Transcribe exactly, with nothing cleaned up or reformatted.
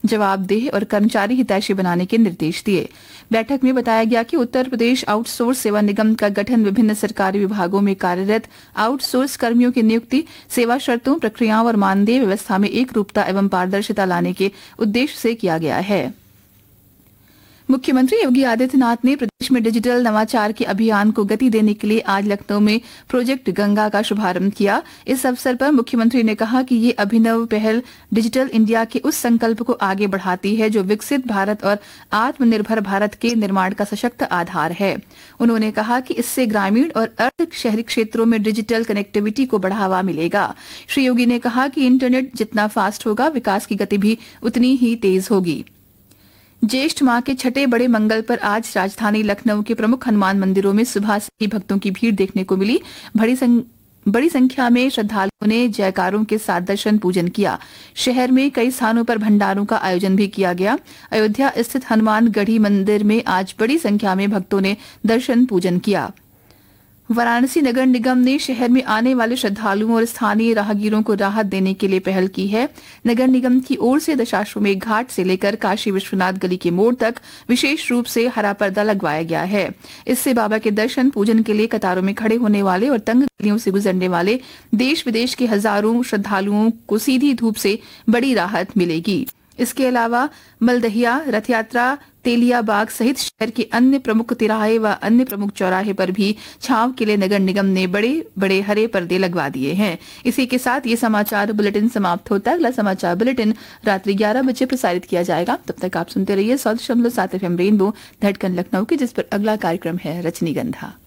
जवाबदेह और कर्मचारी हितैषी बनाने के निर्देश दिए। बैठक में बताया गया कि उत्तर प्रदेश आउटसोर्स सेवा निगम का गठन विभिन्न सरकारी विभागों में कार्यरत आउटसोर्स कर्मियों की नियुक्ति, सेवा शर्तों, प्रक्रियाओं और मानदेय व्यवस्था में एक रूपता एवं पारदर्शिता लाने के उद्देश्य से किया गया है। मुख्यमंत्री योगी आदित्यनाथ ने प्रदेश में डिजिटल नवाचार के अभियान को गति देने के लिए आज लखनऊ में प्रोजेक्ट गंगा का शुभारंभ किया। इस अवसर पर मुख्यमंत्री ने कहा कि ये अभिनव पहल डिजिटल इंडिया के उस संकल्प को आगे बढ़ाती है जो विकसित भारत और आत्मनिर्भर भारत के निर्माण का सशक्त आधार है। उन्होंने कहा कि इससे ग्रामीण और अर्ध शहरी क्षेत्रों में डिजिटल कनेक्टिविटी को बढ़ावा मिलेगा। श्री योगी ने कहा कि इंटरनेट जितना फास्ट होगा, विकास की गति भी उतनी ही तेज होगी। ज्येष्ठ माह के छठे बड़े मंगल पर आज राजधानी लखनऊ के प्रमुख हनुमान मंदिरों में सुबह से ही भक्तों की भीड़ देखने को मिली। बड़ी संग... बड़ी संख्या में श्रद्धालुओं ने जयकारों के साथ दर्शन पूजन किया। शहर में कई स्थानों पर भंडारों का आयोजन भी किया गया। अयोध्या स्थित हनुमान गढ़ी मंदिर में आज बड़ी संख्या में भक्तों ने दर्शन पूजन किया। वाराणसी नगर निगम ने शहर में आने वाले श्रद्धालुओं और स्थानीय राहगीरों को राहत देने के लिए पहल की है। नगर निगम की ओर से दशाश्वमेध घाट से लेकर काशी विश्वनाथ गली के मोड़ तक विशेष रूप से हरा पर्दा लगवाया गया है। इससे बाबा के दर्शन पूजन के लिए कतारों में खड़े होने वाले और तंग गलियों से गुजरने वाले देश विदेश के हजारों श्रद्धालुओं को सीधी धूप से बड़ी राहत मिलेगी। इसके अलावा मलदहिया, रथ यात्रा, तेलिया बाग सहित शहर के अन्य प्रमुख तिराहे व अन्य प्रमुख चौराहे पर भी छांव के लिए नगर निगम ने बड़े बड़े हरे पर्दे लगवा दिए हैं। इसी के साथ ये समाचार बुलेटिन समाप्त होता है। अगला समाचार बुलेटिन रात्रि ग्यारह बजे प्रसारित किया जाएगा। तब तक आप सुनते रहिए सौ दशमलव सात एफ एम रेनबो धड़कन लखनऊ की, जिस पर अगला कार्यक्रम है रजनीगंधा।